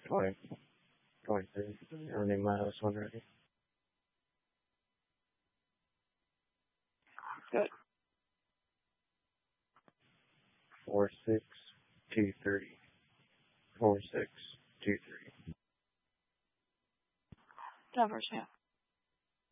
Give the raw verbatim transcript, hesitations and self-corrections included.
twenty, twenty-three. I need my house one ready. Good. Four six two three. Four six two three. Numbers, yeah.